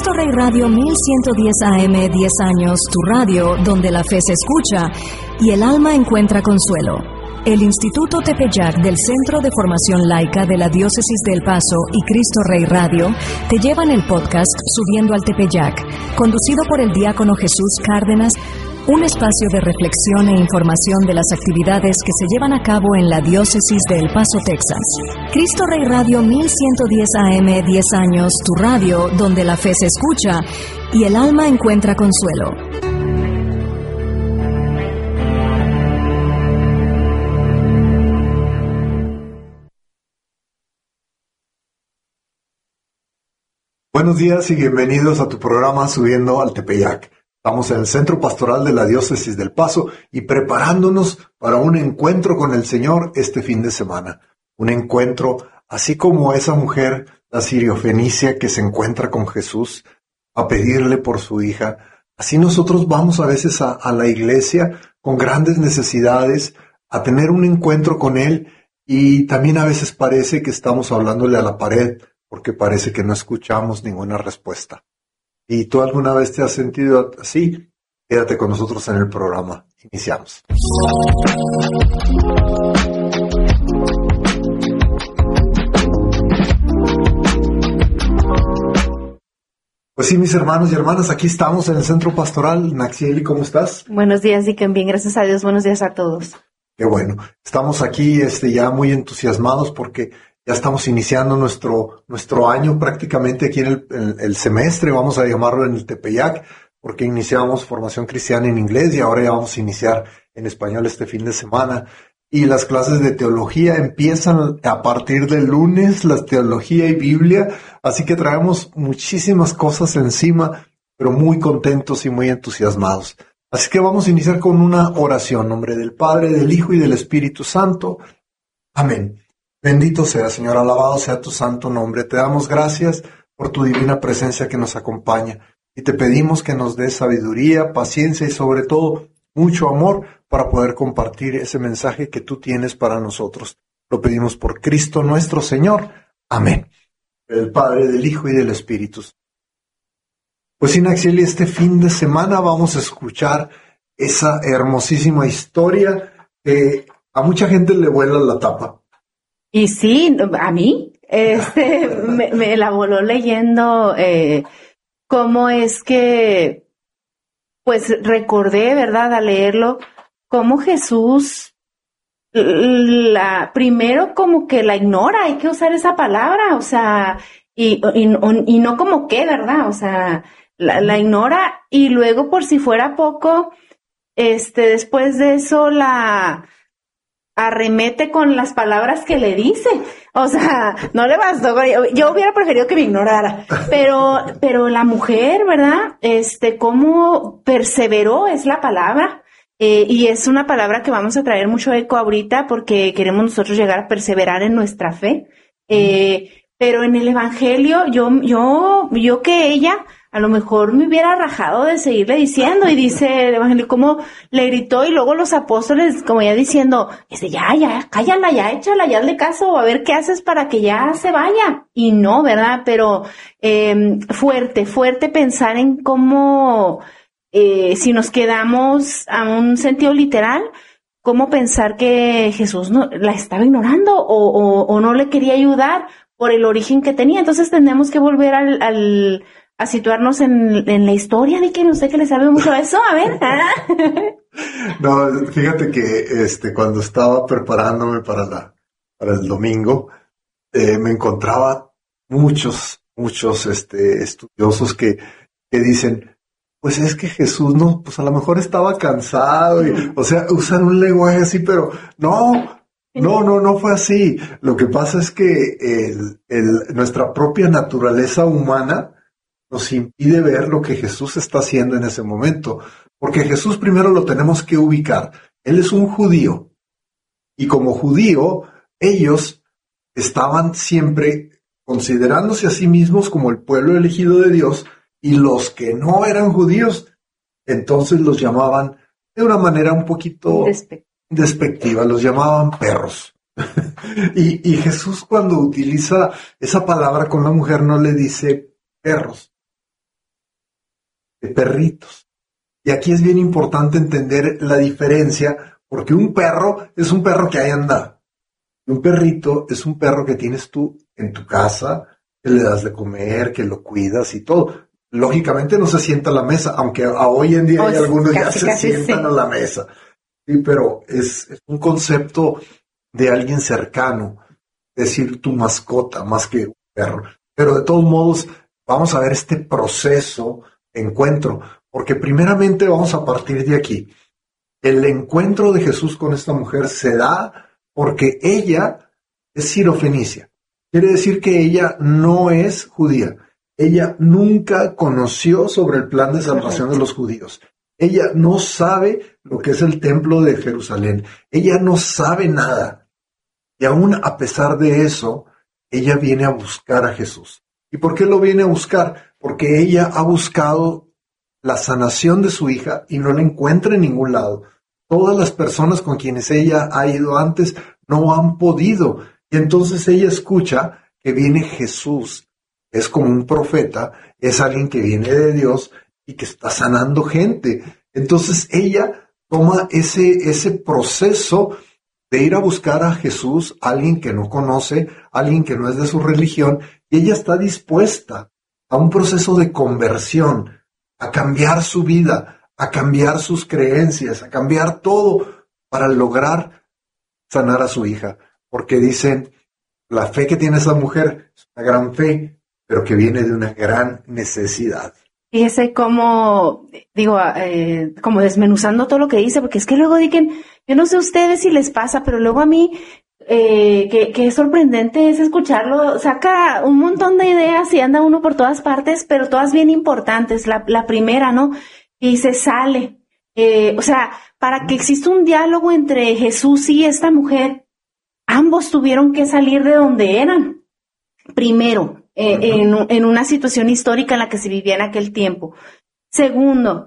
Cristo Rey Radio 1110 AM, 10 años, tu radio, donde la fe se escucha y el alma encuentra consuelo. El Instituto Tepeyac del Centro de Formación Laica de la Diócesis de El Paso y Cristo Rey Radio te llevan el podcast Subiendo al Tepeyac, conducido por el diácono Jesús Cárdenas, un espacio de reflexión e información de las actividades que se llevan a cabo en la Diócesis de El Paso, Texas. Cristo Rey Radio 1110 AM, 10 años, tu radio, donde la fe se escucha y el alma encuentra consuelo. Buenos días y bienvenidos a tu programa Subiendo al Tepeyac. Estamos en el Centro Pastoral de la Diócesis del Paso y preparándonos para un encuentro con el Señor este fin de semana. Un encuentro así como esa mujer, la siriofenicia, que se encuentra con Jesús a pedirle por su hija. Así nosotros vamos a veces a la iglesia con grandes necesidades, a tener un encuentro con Él, y también a veces parece que estamos hablándole a la pared porque parece que no escuchamos ninguna respuesta. ¿Y tú alguna vez te has sentido así? Quédate con nosotros en el programa. Iniciamos. Pues sí, mis hermanos y hermanas, aquí estamos en el Centro Pastoral. Naxieli, ¿cómo estás? Buenos días, Deacon. Bien, gracias a Dios. Buenos días a todos. Qué bueno. Estamos aquí ya muy entusiasmados porque ya estamos iniciando nuestro año prácticamente aquí en el semestre, vamos a llamarlo en el Tepeyac, porque iniciamos formación cristiana en inglés y ahora ya vamos a iniciar en español este fin de semana. Y las clases de teología empiezan a partir del lunes, la teología y Biblia, así que traemos muchísimas cosas encima, pero muy contentos y muy entusiasmados. Así que vamos a iniciar con una oración, en nombre del Padre, del Hijo y del Espíritu Santo. Amén. Bendito sea, Señor, alabado sea tu santo nombre. Te damos gracias por tu divina presencia que nos acompaña y te pedimos que nos des sabiduría, paciencia y sobre todo mucho amor para poder compartir ese mensaje que tú tienes para nosotros. Lo pedimos por Cristo nuestro Señor. Amén. Del Padre, del Hijo y del Espíritu. Pues sí, Naxieli, este fin de semana vamos a escuchar esa hermosísima historia que a mucha gente le vuela la tapa. Y sí, a mí, me la voló leyendo, cómo es que, pues recordé, ¿verdad?, al leerlo, cómo Jesús, primero como que la ignora, hay que usar esa palabra, o sea, y no como que, ¿verdad?, o sea, la ignora, y luego por si fuera poco, después de eso la arremete con las palabras que le dice. O sea, no le bastó. Yo hubiera preferido que me ignorara. Pero la mujer, ¿verdad? Cómo perseveró es la palabra. Y es una palabra que vamos a traer mucho eco ahorita porque queremos nosotros llegar a perseverar en nuestra fe. Pero en el Evangelio, yo que ella a lo mejor me hubiera rajado de seguirle diciendo, y dice el Evangelio cómo le gritó, y luego los apóstoles como ya diciendo, ya, cállala, ya, échala, ya hazle caso, a ver qué haces para que ya se vaya. Y no, ¿verdad? Pero fuerte pensar en cómo, si nos quedamos a un sentido literal, cómo pensar que Jesús no la estaba ignorando o no le quería ayudar por el origen que tenía. Entonces tenemos que volver a situarnos en la historia de que no sé, que le sabe mucho a eso, a ver. No, fíjate que cuando estaba preparándome para el domingo, me encontraba muchos estudiosos que dicen, pues es que Jesús no, pues a lo mejor estaba cansado, o sea, usan un lenguaje así, pero no fue así. Lo que pasa es que nuestra propia naturaleza humana nos impide ver lo que Jesús está haciendo en ese momento. Porque Jesús primero lo tenemos que ubicar. Él es un judío. Y como judío, ellos estaban siempre considerándose a sí mismos como el pueblo elegido de Dios, y los que no eran judíos, entonces los llamaban de una manera un poquito despectiva, los llamaban perros. y Jesús, cuando utiliza esa palabra con la mujer, no le dice perros, de perritos. Y aquí es bien importante entender la diferencia, porque un perro es un perro que ahí anda. Y un perrito es un perro que tienes tú en tu casa, que le das de comer, que lo cuidas y todo. Lógicamente no se sienta a la mesa, aunque hoy en día hay algunos ya se sientan a la mesa. Sí, pero es un concepto de alguien cercano, es decir, tu mascota, más que un perro. Pero de todos modos, vamos a ver este proceso de encuentro, porque primeramente vamos a partir de aquí. El encuentro de Jesús con esta mujer se da porque ella es sirofenicia. Quiere decir que ella no es judía. Ella nunca conoció sobre el plan de salvación de los judíos. Ella no sabe lo que es el templo de Jerusalén. Ella no sabe nada. Y aún a pesar de eso, ella viene a buscar a Jesús. ¿Y por qué lo viene a buscar? Porque ella ha buscado la sanación de su hija y no la encuentra en ningún lado. Todas las personas con quienes ella ha ido antes no han podido. Y entonces ella escucha que viene Jesús. Es como un profeta, es alguien que viene de Dios y que está sanando gente. Entonces ella toma ese proceso de ir a buscar a Jesús, alguien que no conoce, alguien que no es de su religión, y ella está dispuesta a un proceso de conversión, a cambiar su vida, a cambiar sus creencias, a cambiar todo para lograr sanar a su hija. Porque dicen, la fe que tiene esa mujer es una gran fe, pero que viene de una gran necesidad. Fíjese cómo, como desmenuzando todo lo que dice, porque es que luego dicen, yo no sé a ustedes si les pasa, pero luego a mí, que es sorprendente es escucharlo, saca un montón de ideas y anda uno por todas partes, pero todas bien importantes. La primera, ¿no? Y se sale. Para que exista un diálogo entre Jesús y esta mujer, ambos tuvieron que salir de donde eran. Primero, en una situación histórica en la que se vivía en aquel tiempo. Segundo,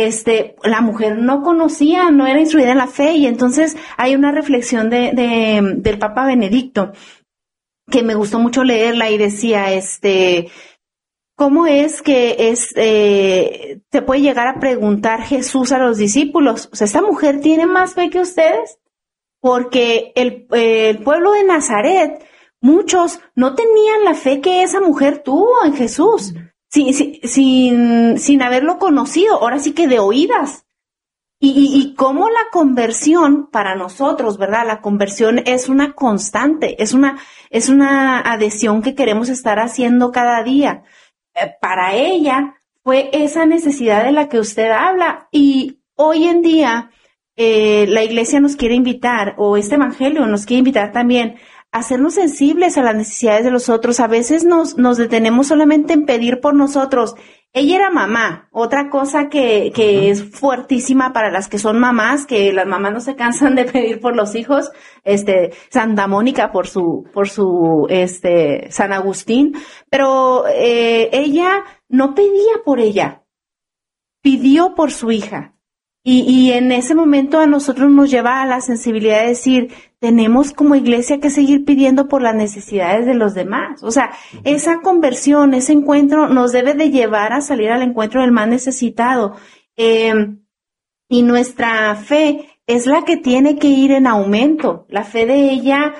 la mujer no conocía, no era instruida en la fe, y entonces hay una reflexión del Papa Benedicto que me gustó mucho leerla y decía, ¿cómo es que se puede llegar a preguntar Jesús a los discípulos? O sea, ¿esta mujer tiene más fe que ustedes? Porque el pueblo de Nazaret, muchos no tenían la fe que esa mujer tuvo en Jesús, sin haberlo conocido, ahora sí que de oídas. Y cómo la conversión para nosotros, ¿verdad? La conversión es una constante, es una adhesión que queremos estar haciendo cada día. Para ella fue esa necesidad de la que usted habla, y hoy en día la iglesia nos quiere invitar, o este evangelio nos quiere invitar también, hacernos sensibles a las necesidades de los otros. A veces nos detenemos solamente en pedir por nosotros. Ella era mamá, otra cosa que es fuertísima para las que son mamás, que las mamás no se cansan de pedir por los hijos. Santa Mónica por su San Agustín, pero ella no pedía por ella, pidió por su hija. Y en ese momento a nosotros nos lleva a la sensibilidad de decir, tenemos como iglesia que seguir pidiendo por las necesidades de los demás. O sea, esa conversión, ese encuentro nos debe de llevar a salir al encuentro del más necesitado. Y nuestra fe es la que tiene que ir en aumento. La fe de ella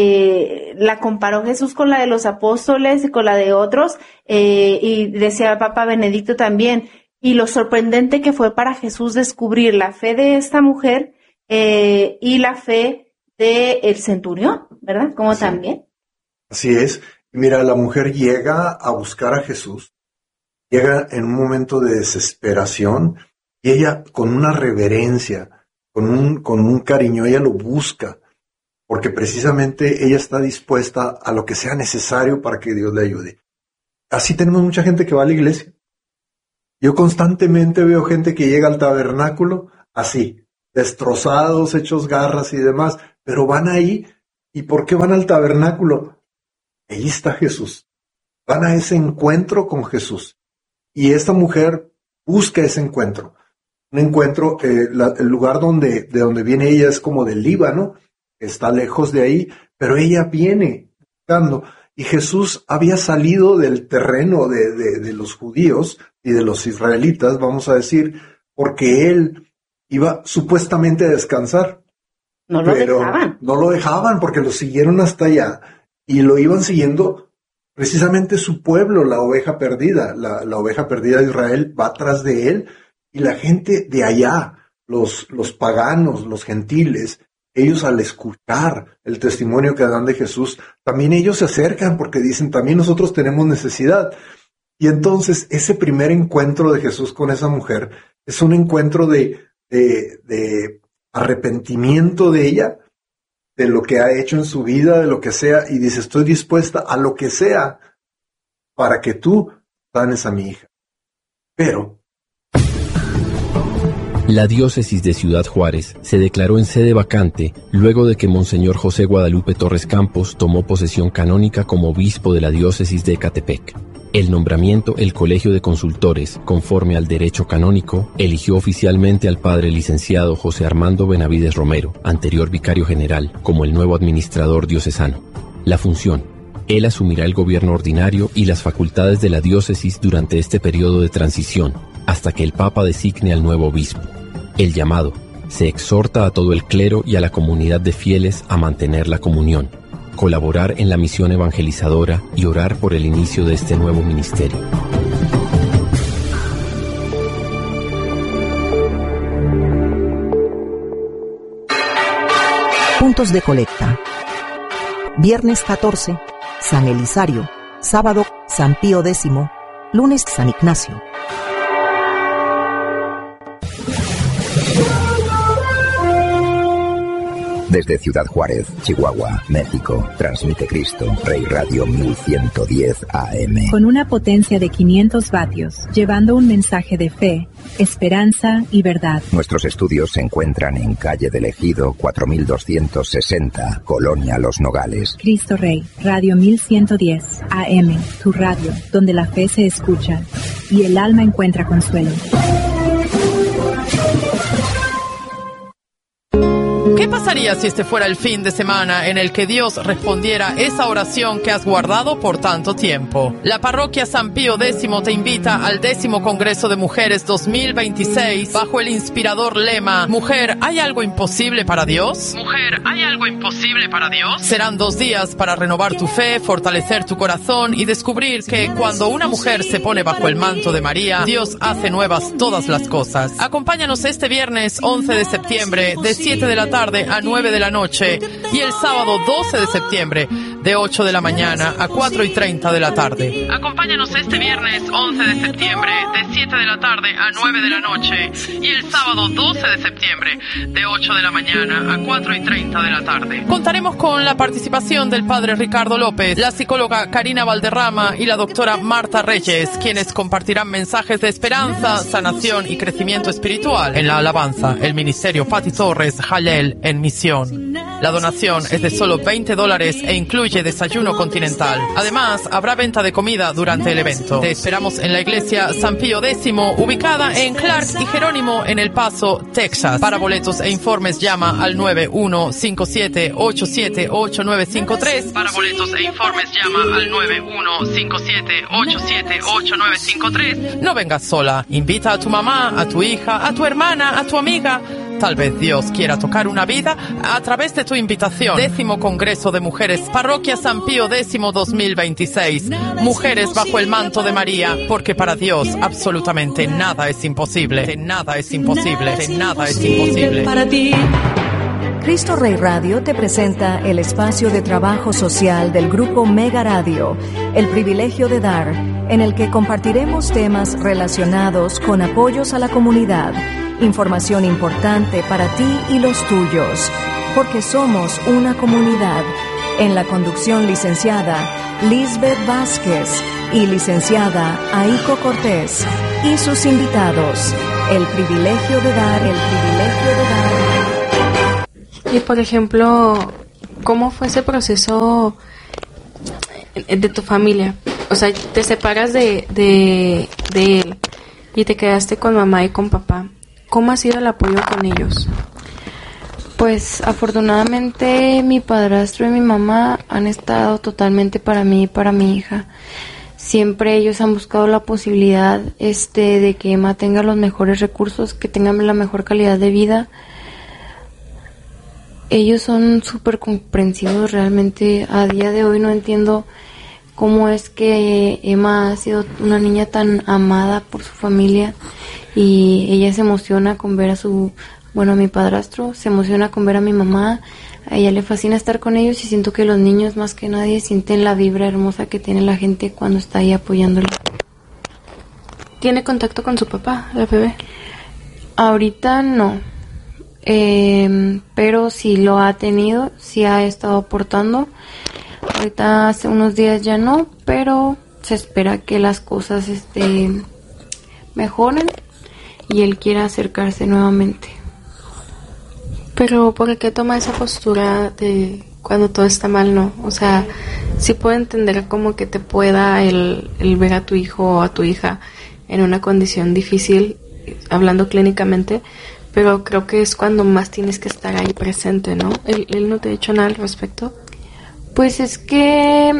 la comparó Jesús con la de los apóstoles y con la de otros, y decía el Papa Benedicto también. Y lo sorprendente que fue para Jesús descubrir la fe de esta mujer y la fe del centurión, ¿verdad? Como sí. También. Así es. Mira, la mujer llega a buscar a Jesús, llega en un momento de desesperación, y ella con una reverencia, con un cariño, ella lo busca, porque precisamente ella está dispuesta a lo que sea necesario para que Dios le ayude. Así tenemos mucha gente que va a la iglesia. Yo constantemente veo gente que llega al tabernáculo así, destrozados, hechos garras y demás, pero van ahí. ¿Y por qué van al tabernáculo? Ahí está Jesús. Van a ese encuentro con Jesús. Y esta mujer busca ese encuentro. Un encuentro, el lugar de donde viene ella es como del Líbano, está lejos de ahí, pero ella viene buscando. Y Jesús había salido del terreno de los judíos y de los israelitas, vamos a decir, porque él iba supuestamente a descansar. No lo dejaban. No lo dejaban porque lo siguieron hasta allá y lo iban siguiendo precisamente su pueblo, la oveja perdida. La oveja perdida de Israel va atrás de él y la gente de allá, los paganos, los gentiles, ellos al escuchar el testimonio que dan de Jesús, también ellos se acercan porque dicen, también nosotros tenemos necesidad. Y entonces ese primer encuentro de Jesús con esa mujer es un encuentro de arrepentimiento de ella, de lo que ha hecho en su vida, de lo que sea, y dice, estoy dispuesta a lo que sea para que tú sanes a mi hija. Pero la diócesis de Ciudad Juárez se declaró en sede vacante luego de que Monseñor José Guadalupe Torres Campos tomó posesión canónica como obispo de la diócesis de Ecatepec. El nombramiento, el Colegio de Consultores, conforme al derecho canónico, eligió oficialmente al padre licenciado José Armando Benavides Romero, anterior vicario general, como el nuevo administrador diocesano. La función: él asumirá el gobierno ordinario y las facultades de la diócesis durante este periodo de transición, hasta que el Papa designe al nuevo obispo. El llamado: se exhorta a todo el clero y a la comunidad de fieles a mantener la comunión, colaborar en la misión evangelizadora y orar por el inicio de este nuevo ministerio. Puntos de colecta. Viernes 14, San Elisario. Sábado, San Pío X. Lunes, San Ignacio. Desde Ciudad Juárez, Chihuahua, México, transmite Cristo Rey Radio 1110 AM. Con una potencia de 500 vatios, llevando un mensaje de fe, esperanza y verdad. Nuestros estudios se encuentran en calle del Ejido 4260, Colonia Los Nogales. Cristo Rey, Radio 1110 AM, tu radio, donde la fe se escucha y el alma encuentra consuelo. ¿Qué pasaría si este fuera el fin de semana en el que Dios respondiera esa oración que has guardado por tanto tiempo? La parroquia San Pío X te invita al 10º Congreso de Mujeres 2026 bajo el inspirador lema Mujer, ¿hay algo imposible para Dios? Mujer, ¿hay algo imposible para Dios? Serán 2 días para renovar tu fe, fortalecer tu corazón y descubrir que cuando una mujer se pone bajo el manto de María, Dios hace nuevas todas las cosas. Acompáñanos este viernes 11 de septiembre de 7 de la tarde a 9 de la noche y el sábado 12 de septiembre de 8 de la mañana a 4:30 de la tarde. Acompáñanos este viernes 11 de septiembre de 7 de la tarde a 9 de la noche y el sábado 12 de septiembre de 8 de la mañana a 4:30 de la tarde. Contaremos con la participación del padre Ricardo López, la psicóloga Karina Valderrama y la doctora Marta Reyes, quienes compartirán mensajes de esperanza, sanación y crecimiento espiritual. En la alabanza, el ministerio Pati Torres Jalel en misión. La donación es de solo $20 e incluye desayuno continental. Además, habrá venta de comida durante el evento. Te esperamos en la iglesia San Pío X, ubicada en Clark y Jerónimo en El Paso, Texas. Para boletos e informes llama al 9157878953. Para boletos e informes llama al 9157878953. No vengas sola. Invita a tu mamá, a tu hija, a tu hermana, a tu amiga. Tal vez Dios quiera tocar una vida a través de tu invitación. 10º Congreso de Mujeres, Parroquia San Pío X 2026. Mujeres bajo el manto de María, porque para Dios absolutamente nada es imposible. Nada es imposible. Nada es imposible. Para ti. Cristo Rey Radio te presenta el espacio de trabajo social del grupo Mega Radio, El Privilegio de Dar, en el que compartiremos temas relacionados con apoyos a la comunidad, información importante para ti y los tuyos, porque somos una comunidad. En la conducción licenciada Lisbeth Vázquez y licenciada Aiko Cortés y sus invitados. El privilegio de dar, el privilegio de dar. Y por ejemplo, ¿cómo fue ese proceso de tu familia? O sea, te separas de él y te quedaste con mamá y con papá. ¿Cómo ha sido el apoyo con ellos? Pues afortunadamente mi padrastro y mi mamá han estado totalmente para mí y para mi hija. Siempre ellos han buscado la posibilidad de que Emma tenga los mejores recursos, que tenga la mejor calidad de vida. Ellos son súper comprensivos, realmente a día de hoy no entiendo cómo es que Emma ha sido una niña tan amada por su familia y ella se emociona con ver a mi padrastro, se emociona con ver a mi mamá, a ella le fascina estar con ellos y siento que los niños más que nadie sienten la vibra hermosa que tiene la gente cuando está ahí apoyándole. ¿Tiene contacto con su papá, la bebé? Ahorita no, pero sí lo ha tenido, sí ha estado aportando. Ahorita hace unos días ya no, pero se espera que las cosas mejoren y él quiera acercarse nuevamente. Pero ¿por qué toma esa postura de cuando todo está mal, no? O sea, sí puedo entender como que te pueda el ver a tu hijo o a tu hija en una condición difícil, hablando clínicamente, pero creo que es cuando más tienes que estar ahí presente, ¿no? ¿Él no te ha dicho nada al respecto? Pues es que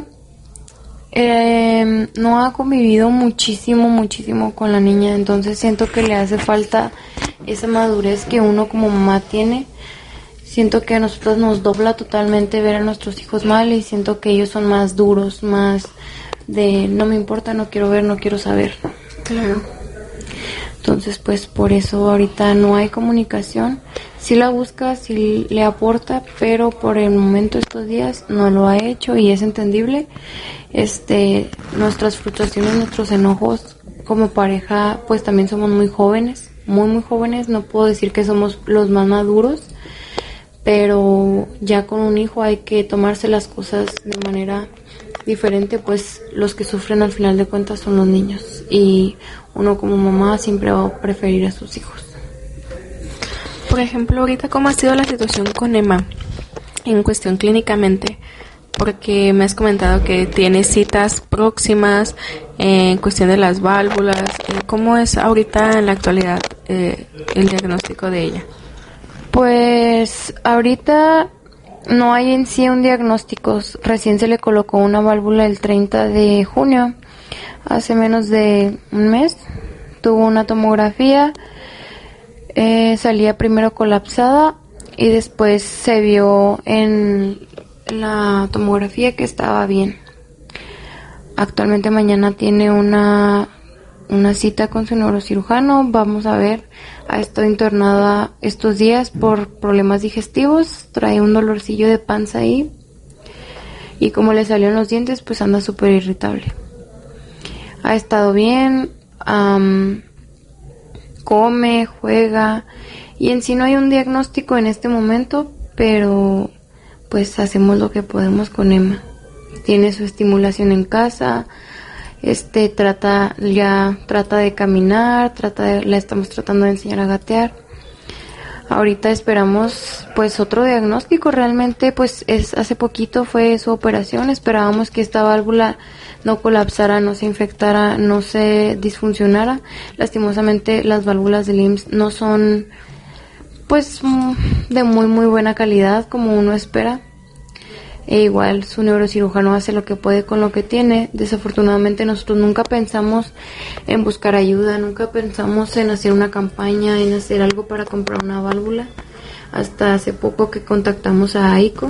no ha convivido muchísimo con la niña, entonces siento que le hace falta esa madurez que uno como mamá tiene. Siento que a nosotros nos dobla totalmente ver a nuestros hijos mal y siento que ellos son más duros, más de no me importa, no quiero ver, no quiero saber. Claro. Entonces pues por eso ahorita no hay comunicación. Sí la busca, sí le aporta, pero por el momento estos días no lo ha hecho y es entendible. Nuestras frustraciones, nuestros enojos como pareja pues también somos muy jóvenes, muy jóvenes. No puedo decir que somos los más maduros, pero ya con un hijo hay que tomarse las cosas de manera diferente, pues los que sufren al final de cuentas son los niños y uno como mamá siempre va a preferir a sus hijos. Por ejemplo, ahorita, ¿cómo ha sido la situación con Emma en cuestión clínicamente? Porque me has comentado que tiene citas próximas en cuestión de las válvulas. ¿Cómo es ahorita en la actualidad el diagnóstico de ella? Pues ahorita no hay en sí un diagnóstico. Recién se le colocó una válvula el 30 de junio, hace menos de un mes. Tuvo una tomografía, salía primero colapsada y después se vio en la tomografía que estaba bien. Actualmente mañana tiene una cita con su neurocirujano. Vamos a ver, ha estado internada estos días por problemas digestivos, trae un dolorcillo de panza ahí y como le salieron los dientes pues anda súper irritable. Ha estado bien, come, juega y en sí no hay un diagnóstico en este momento, pero pues hacemos lo que podemos con Emma. Tiene su estimulación en casa, trata de caminar, la estamos tratando de enseñar a gatear. Ahorita esperamos pues otro diagnóstico. Realmente pues hace poquito fue su operación. Esperábamos que esta válvula no colapsara, no se infectara, no se disfuncionara. Lastimosamente las válvulas del IMSS no son pues de muy buena calidad como uno espera. E igual su neurocirujano hace lo que puede con lo que tiene. Desafortunadamente nosotros nunca pensamos en buscar ayuda, nunca pensamos en hacer una campaña, en hacer algo para comprar una válvula. Hasta hace poco que contactamos a AICO.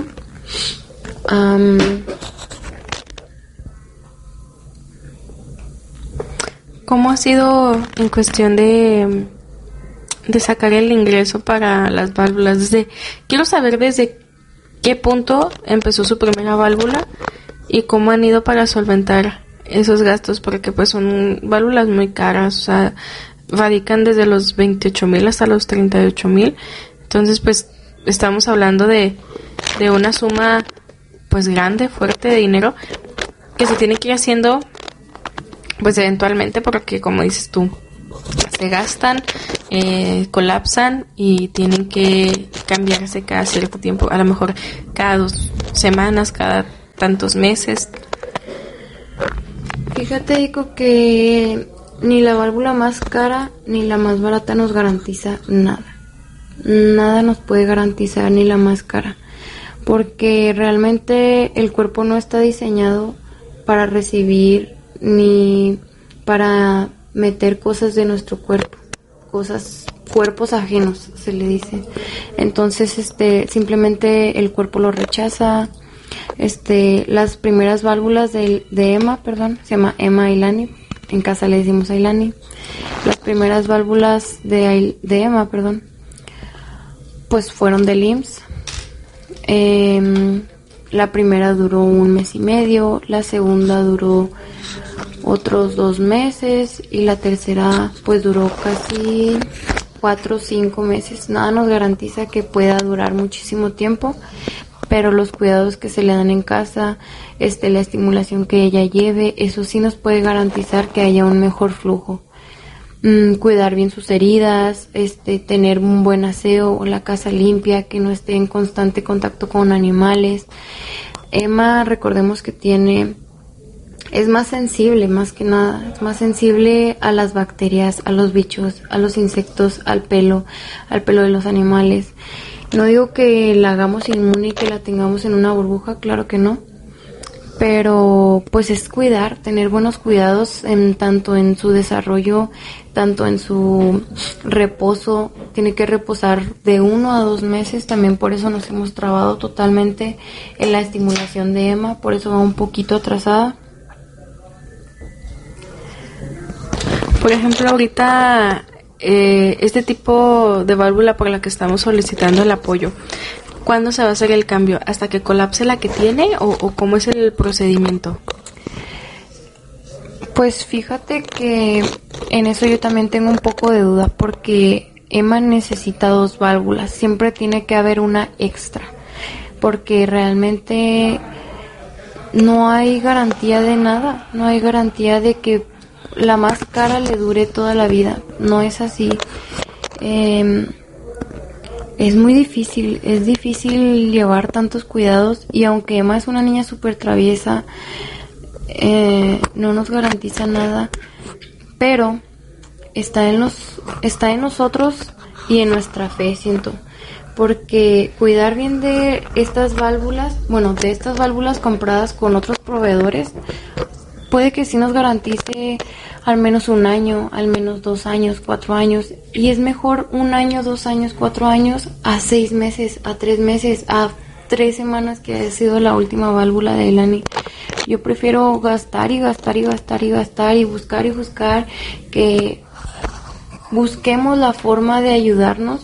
¿Cómo ha sido en cuestión de sacar el ingreso para las válvulas? Quiero saber desde ¿qué punto empezó su primera válvula y cómo han ido para solventar esos gastos? Porque pues son válvulas muy caras, o sea, radican desde los 28,000 hasta los 38,000. Entonces pues estamos hablando de una suma pues grande, fuerte de dinero que se tiene que ir haciendo pues eventualmente, porque como dices tú, se gastan, colapsan y tienen que cambiarse cada cierto tiempo, a lo mejor cada 2 semanas, cada tantos meses. Fíjate, Dico, que ni la válvula más cara ni la más barata nos garantiza nada. nada nos puede garantizar, ni la máscara, porque realmente el cuerpo no está diseñado para recibir ni para meter cosas de nuestro cuerpo, cuerpos ajenos se le dice. Entonces simplemente el cuerpo lo rechaza. Las primeras válvulas de Emma, se llama Emma Ailani, en casa le decimos Ailani. Las primeras válvulas de Emma, pues fueron del IMSS. La primera duró 1 mes y medio, la segunda duró otros 2 meses y la tercera pues duró casi 4 o 5 meses. Nada nos garantiza que pueda durar muchísimo tiempo, pero los cuidados que se le dan en casa, la estimulación que ella lleve, eso sí nos puede garantizar que haya un mejor flujo. Cuidar bien sus heridas, tener un buen aseo, la casa limpia, que no esté en constante contacto con animales. Emma, recordemos que es más sensible, más que nada, es más sensible a las bacterias, a los bichos, a los insectos, al pelo de los animales. No digo que la hagamos inmune y que la tengamos en una burbuja, claro que no, pero pues es tener buenos cuidados tanto en su desarrollo, tanto en su reposo. Tiene que reposar de 1 a 2 meses, también por eso nos hemos trabado totalmente en la estimulación de Emma, por eso va un poquito atrasada. Por ejemplo, ahorita este tipo de válvula por la que estamos solicitando el apoyo, ¿cuándo se va a hacer el cambio? ¿Hasta que colapse la que tiene o cómo es el procedimiento? Pues fíjate que en eso yo también tengo un poco de duda, porque Emma necesita 2 válvulas, siempre tiene que haber una extra, porque realmente no hay garantía de nada, no hay garantía de que la más cara le dure toda la vida, no es así. Es muy difícil, es difícil llevar tantos cuidados, y aunque Emma es una niña súper traviesa, no nos garantiza nada, pero está en nosotros y en nuestra fe, siento, porque cuidar bien de estas válvulas, compradas con otros proveedores, puede que sí nos garantice al menos 1 año, al menos 2 años, 4 años. Y es mejor 1 año, 2 años, 4 años a 6 meses, a 3 meses, a 3 semanas que ha sido la última válvula de Ailani. Yo prefiero gastar y gastar y gastar y gastar y buscar, que busquemos la forma de ayudarnos,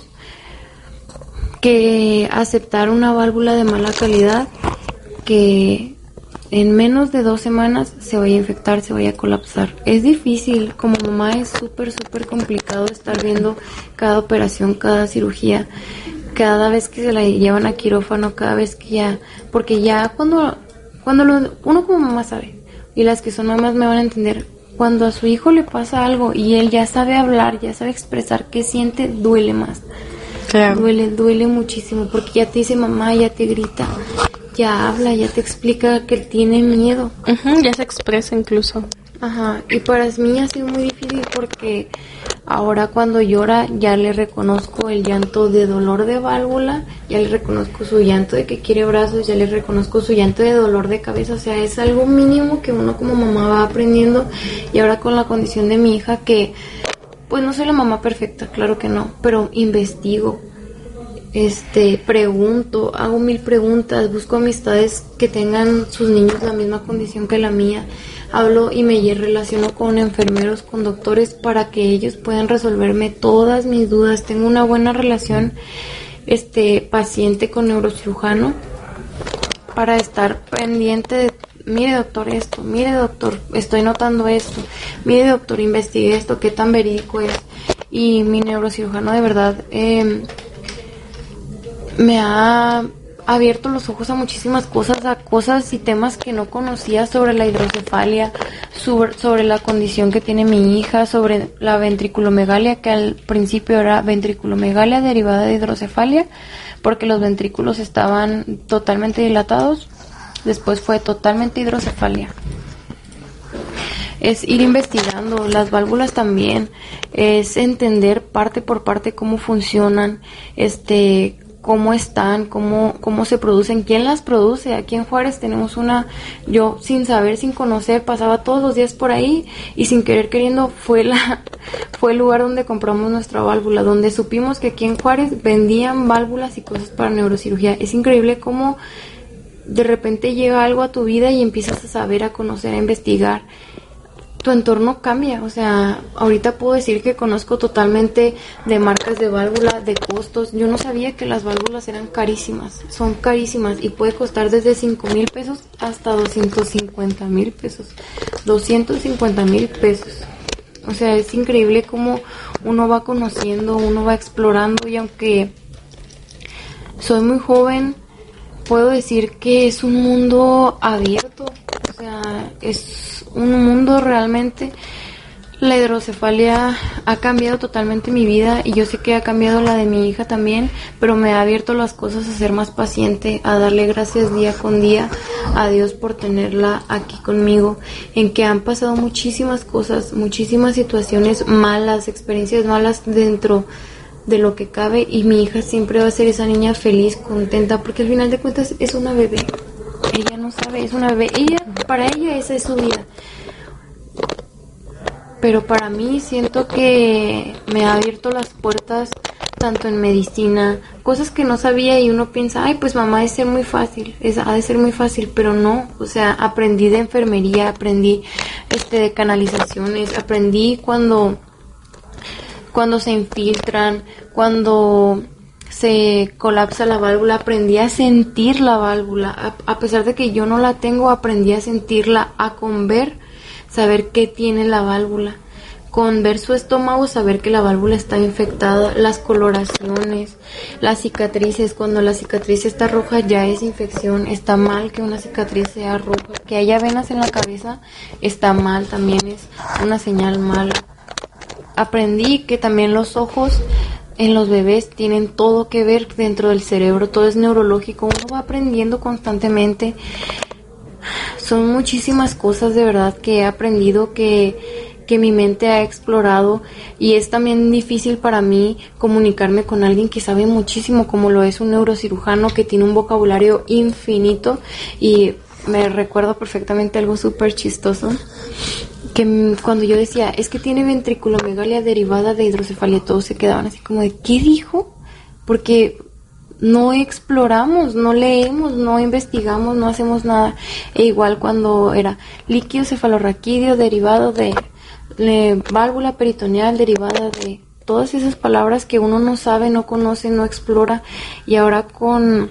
que aceptar una válvula de mala calidad que en menos de 2 semanas se vaya a infectar, se vaya a colapsar. Es difícil, como mamá es súper complicado estar viendo cada operación, cada cirugía, cada vez que se la llevan a quirófano, cada vez que porque ya cuando uno como mamá sabe, y las que son mamás me van a entender, cuando a su hijo le pasa algo y él ya sabe hablar, ya sabe expresar qué siente, duele más. Claro. Duele muchísimo, porque ya te dice mamá, ya te grita, ya habla, ya te explica que tiene miedo. Ya se expresa incluso. Y para mí ha sido muy difícil, porque ahora cuando llora ya le reconozco el llanto de dolor de válvula, ya le reconozco su llanto de que quiere brazos, ya le reconozco su llanto de dolor de cabeza. O sea, es algo mínimo que uno como mamá va aprendiendo. Y ahora con la condición de mi hija, que pues no soy la mamá perfecta, claro que no, pero investigo, pregunto, hago 1000 preguntas, busco amistades que tengan sus niños la misma condición que la mía, hablo y me relaciono con enfermeros, con doctores, para que ellos puedan resolverme todas mis dudas. Tengo una buena relación paciente con neurocirujano, para estar pendiente de, mire doctor esto, mire doctor, estoy notando esto, mire doctor, investigue esto, qué tan verídico es. Y mi neurocirujano de verdad me ha abierto los ojos a muchísimas cosas, a cosas y temas que no conocía sobre la hidrocefalia, sobre la condición que tiene mi hija, sobre la ventriculomegalia, que al principio era ventriculomegalia derivada de hidrocefalia, porque los ventrículos estaban totalmente dilatados, después fue totalmente hidrocefalia. es ir investigando, las válvulas también, es entender parte por parte cómo funcionan, cómo están, cómo se producen, quién las produce. Aquí en Juárez tenemos una, yo sin saber, sin conocer, pasaba todos los días por ahí y sin querer queriendo fue el lugar donde compramos nuestra válvula, donde supimos que aquí en Juárez vendían válvulas y cosas para neurocirugía. Es increíble cómo de repente llega algo a tu vida y empiezas a saber, a conocer, a investigar. Tu entorno cambia, o sea, ahorita puedo decir que conozco totalmente de marcas de válvula, de costos. Yo no sabía que las válvulas eran carísimas, son carísimas y puede costar desde 5,000 pesos hasta 250,000 pesos. 250,000 pesos. O sea, es increíble cómo uno va conociendo, uno va explorando, y aunque soy muy joven, puedo decir que es un mundo abierto, o sea, es un mundo realmente. La hidrocefalia ha cambiado totalmente mi vida y yo sé que ha cambiado la de mi hija también, pero me ha abierto las cosas a ser más paciente, a darle gracias día con día a Dios por tenerla aquí conmigo, en que han pasado muchísimas cosas, muchísimas situaciones malas, experiencias malas dentro de lo que cabe, y mi hija siempre va a ser esa niña feliz, contenta, porque al final de cuentas es una bebé. Ella no sabe, es una bebé. Para ella esa es su vida. Pero para mí siento que me ha abierto las puertas tanto en medicina, cosas que no sabía, y uno piensa, ay, pues mamá, ha de ser muy fácil, ha de ser muy fácil, pero no. O sea, aprendí de enfermería, aprendí de canalizaciones, aprendí cuando se infiltran, cuando se colapsa la válvula, aprendí a sentir la válvula, a pesar de que yo no la tengo, aprendí a sentirla, con ver, saber qué tiene la válvula, con ver su estómago, saber que la válvula está infectada, las coloraciones, las cicatrices. Cuando la cicatriz está roja ya es infección, está mal que una cicatriz sea roja, que haya venas en la cabeza está mal, también es una señal mala. Aprendí que también los ojos en los bebés tienen todo que ver dentro del cerebro, todo es neurológico, uno va aprendiendo constantemente. Son muchísimas cosas de verdad que he aprendido, que mi mente ha explorado, y es también difícil para mí comunicarme con alguien que sabe muchísimo, como lo es un neurocirujano que tiene un vocabulario infinito. Y me recuerdo perfectamente algo súper chistoso, que cuando yo decía, es que tiene ventriculomegalia derivada de hidrocefalia, todos se quedaban así como de, ¿qué dijo? Porque no exploramos, no leemos, no investigamos, no hacemos nada. E igual cuando era líquido cefalorraquídeo derivado de válvula peritoneal derivada de todas esas palabras que uno no sabe, no conoce, no explora. Y ahora con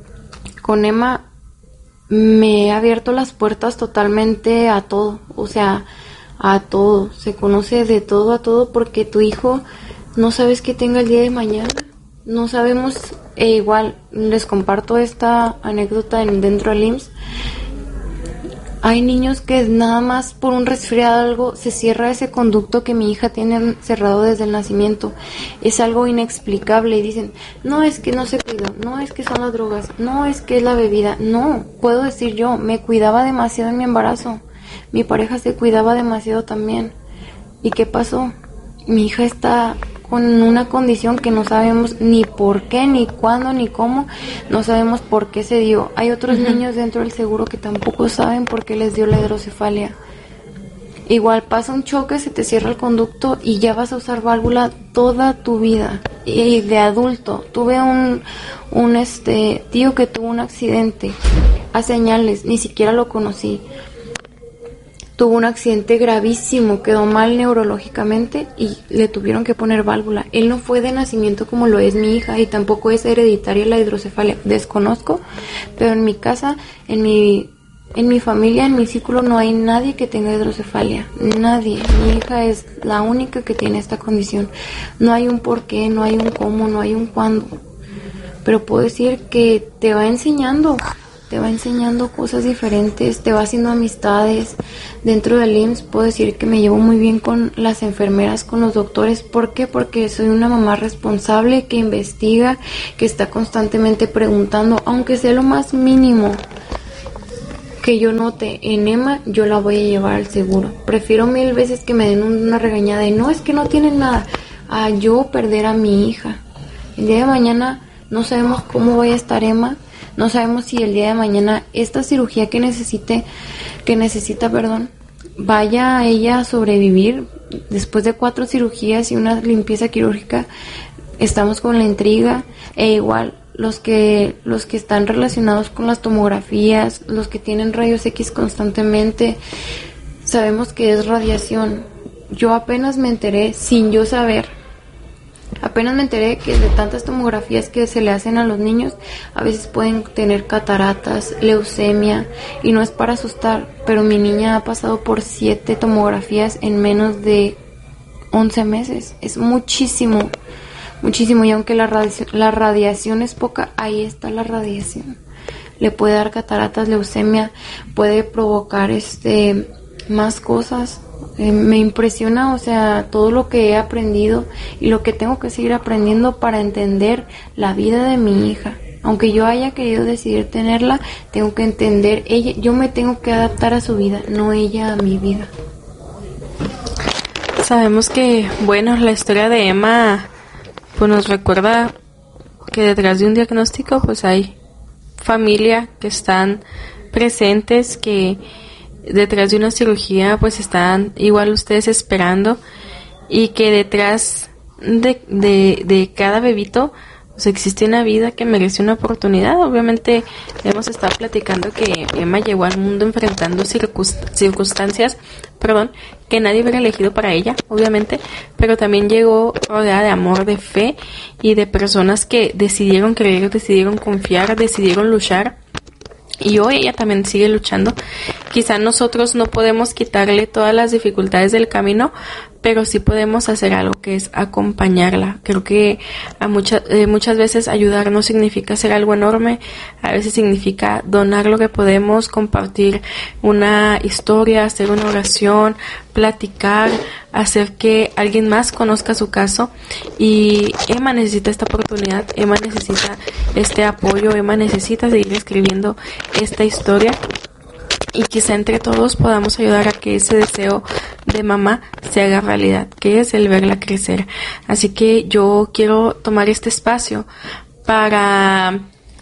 Emma me he abierto las puertas totalmente a todo, o sea, a todo, se conoce de todo a todo, porque tu hijo no sabes qué tenga el día de mañana, no sabemos. Igual les comparto esta anécdota dentro del IMSS. Hay niños que nada más por un resfriado algo se cierra ese conducto que mi hija tiene cerrado desde el nacimiento. Es algo inexplicable y dicen, no es que no se cuidó, no es que son las drogas, no es que es la bebida. No, puedo decir yo, me cuidaba demasiado en mi embarazo. Mi pareja se cuidaba demasiado también. ¿Y qué pasó? Mi hija está con una condición que no sabemos ni por qué, ni cuándo, ni cómo. No sabemos por qué se dio. Hay otros niños dentro del seguro que tampoco saben por qué les dio la hidrocefalia. Igual pasa un choque, se te cierra el conducto y ya vas a usar válvula toda tu vida. Y de adulto, tuve un tío que tuvo un accidente a señales, ni siquiera lo conocí. Tuvo un accidente gravísimo, quedó mal neurológicamente y le tuvieron que poner válvula. Él no fue de nacimiento como lo es mi hija, y tampoco es hereditaria la hidrocefalia. Desconozco, pero en mi casa, en mi familia, en mi círculo, no hay nadie que tenga hidrocefalia. Nadie. Mi hija es la única que tiene esta condición. No hay un por qué, no hay un cómo, no hay un cuándo. Pero puedo decir que te va enseñando cosas diferentes, te va haciendo amistades. Dentro del IMSS puedo decir que me llevo muy bien con las enfermeras, con los doctores. ¿Por qué? Porque soy una mamá responsable, que investiga, que está constantemente preguntando, aunque sea lo más mínimo, que yo note en Emma, yo la voy a llevar al seguro. Prefiero 1000 veces que me den una regañada de no, es que no tienen nada, a yo perder a mi hija. El día de mañana no sabemos cómo vaya a estar Emma, no sabemos si el día de mañana esta cirugía que necesita, vaya a ella a sobrevivir. Después de 4 cirugías y una limpieza quirúrgica, estamos con la intriga. E igual los que están relacionados con las tomografías, los que tienen rayos X constantemente, sabemos que es radiación. Yo apenas me enteré, sin yo saber, que de tantas tomografías que se le hacen a los niños, a veces pueden tener cataratas, leucemia, y no es para asustar, pero mi niña ha pasado por 7 tomografías en menos de 11 meses. Es muchísimo, y aunque la radiación es poca, ahí está la radiación. Le puede dar cataratas, leucemia, puede provocar más cosas. Me impresiona, o sea, todo lo que he aprendido y lo que tengo que seguir aprendiendo para entender la vida de mi hija. Aunque yo haya querido decidir tenerla, tengo que entender yo me tengo que adaptar a su vida, no ella a mi vida. Sabemos que, bueno, la historia de Emma pues nos recuerda que detrás de un diagnóstico pues hay familia que están presentes, que detrás de una cirugía pues están igual ustedes esperando, y que detrás de cada bebito pues existe una vida que merece una oportunidad. Obviamente hemos estado platicando que Emma llegó al mundo enfrentando circunstancias que nadie hubiera elegido para ella, obviamente, pero también llegó rodeada de amor, de fe y de personas que decidieron creer, decidieron confiar, decidieron luchar. Y hoy ella también sigue luchando. Quizá nosotros no podemos quitarle todas las dificultades del camino, pero sí podemos hacer algo, que es acompañarla. Creo que muchas veces ayudar no significa hacer algo enorme, a veces significa donar lo que podemos, compartir una historia, hacer una oración, platicar, hacer que alguien más conozca su caso. Y Emma necesita esta oportunidad, Emma necesita este apoyo, Emma necesita seguir escribiendo esta historia. Y quizá entre todos podamos ayudar a que ese deseo de mamá se haga realidad, que es el verla crecer. Así que yo quiero tomar este espacio para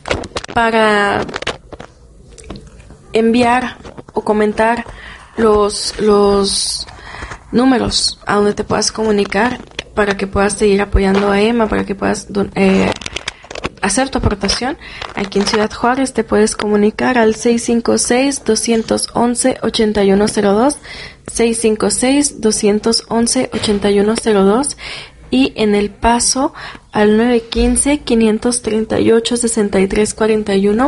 enviar o comentar los números a donde te puedas comunicar, para que puedas seguir apoyando a Emma, para que puedas hacer tu aportación. Aquí en Ciudad Juárez te puedes comunicar al 656-211-8102, 656-211-8102, y en El Paso al 915-538-6341,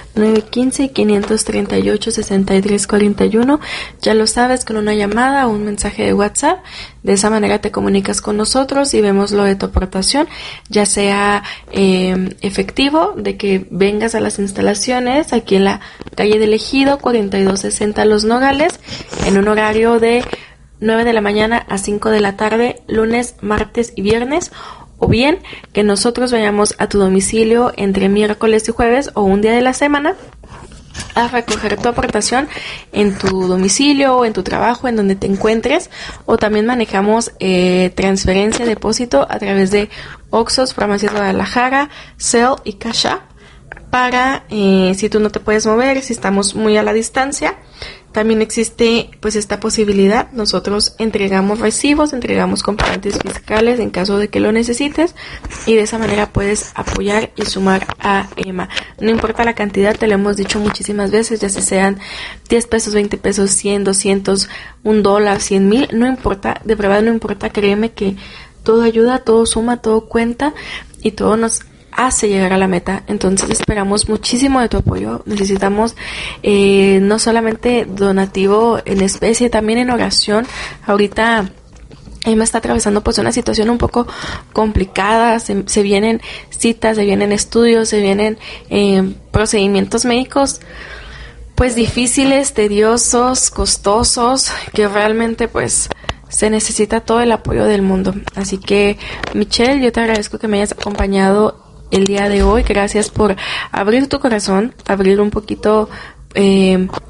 915-538-6341. Ya lo sabes, con una llamada o un mensaje de WhatsApp. De esa manera te comunicas con nosotros y vemos lo de tu aportación, ya sea efectivo, de que vengas a las instalaciones aquí en la calle del Ejido 4260 Los Nogales, en un horario de 9 de la mañana a 5 de la tarde, lunes, martes y viernes, o bien que nosotros vayamos a tu domicilio entre miércoles y jueves o un día de la semana a recoger tu aportación en tu domicilio o en tu trabajo, en donde te encuentres. O también manejamos transferencia, depósito a través de Oxxos, Farmacias Guadalajara, Cel y Cash App, para si tú no te puedes mover, si estamos muy a la distancia. También existe pues esta posibilidad. Nosotros entregamos recibos, entregamos comprobantes fiscales en caso de que lo necesites, y de esa manera puedes apoyar y sumar a Emma. No importa la cantidad, te lo hemos dicho muchísimas veces, ya sean 10 pesos, 20 pesos, 100, 200, $1, 100,000, no importa, de verdad no importa, créeme que todo ayuda, todo suma, todo cuenta y todo nos hace llegar a la meta. Entonces esperamos muchísimo de tu apoyo. Necesitamos no solamente donativo en especie, también en oración. Ahorita Emma está atravesando pues una situación un poco complicada, se vienen citas, se vienen estudios, se vienen procedimientos médicos pues difíciles, tediosos, costosos, que realmente pues se necesita todo el apoyo del mundo. Así que Michelle, yo te agradezco que me hayas acompañado el día de hoy. Gracias por abrir tu corazón, abrir un poquito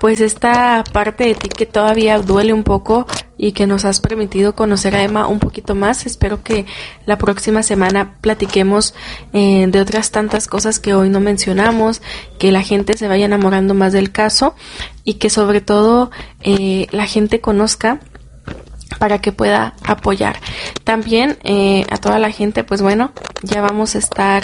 pues esta parte de ti que todavía duele un poco y que nos has permitido conocer a Emma un poquito más. Espero que la próxima semana platiquemos de otras tantas cosas que hoy no mencionamos, que la gente se vaya enamorando más del caso y que sobre todo la gente conozca para que pueda apoyar. También a toda la gente, pues bueno, ya vamos a estar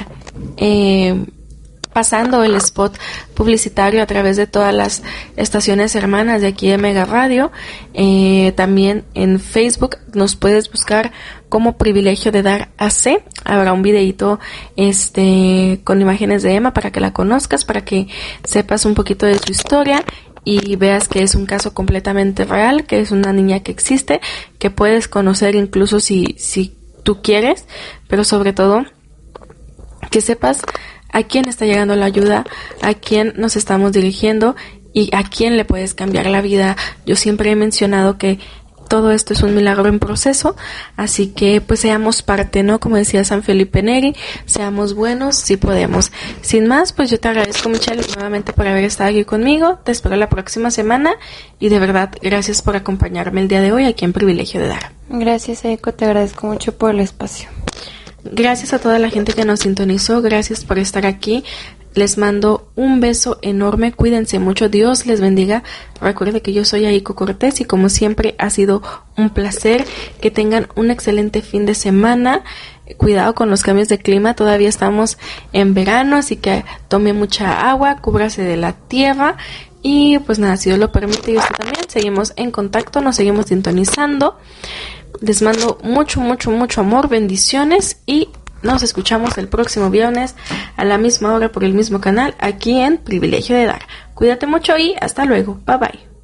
pasando el spot publicitario a través de todas las estaciones hermanas de aquí de Mega Radio. También en Facebook nos puedes buscar como Privilegio de Dar AC. Habrá un videito con imágenes de Emma para que la conozcas, para que sepas un poquito de su historia y veas que es un caso completamente real, que es una niña que existe, que puedes conocer incluso si tú quieres, pero sobre todo que sepas a quién está llegando la ayuda, a quién nos estamos dirigiendo y a quién le puedes cambiar la vida. Yo siempre he mencionado que todo esto es un milagro en proceso, así que pues seamos parte, ¿no? Como decía San Felipe Neri, seamos buenos si podemos. Sin más, pues yo te agradezco, Michelle, nuevamente por haber estado aquí conmigo. Te espero la próxima semana y de verdad gracias por acompañarme el día de hoy aquí en Privilegio de Dar. Gracias, Eiko, te agradezco mucho por el espacio. Gracias a toda la gente que nos sintonizó, gracias por estar aquí. Les mando un beso enorme, cuídense mucho, Dios les bendiga. Recuerden que yo soy Aiko Cortés y como siempre ha sido un placer. Que tengan un excelente fin de semana. Cuidado con los cambios de clima, todavía estamos en verano, así que tome mucha agua, cúbrase de la tierra. Y pues nada, si Dios lo permite y usted también, seguimos en contacto, nos seguimos sintonizando. Les mando mucho, mucho, mucho amor, bendiciones y nos escuchamos el próximo viernes a la misma hora por el mismo canal aquí en Privilegio de Dar. Cuídate mucho y hasta luego. Bye bye.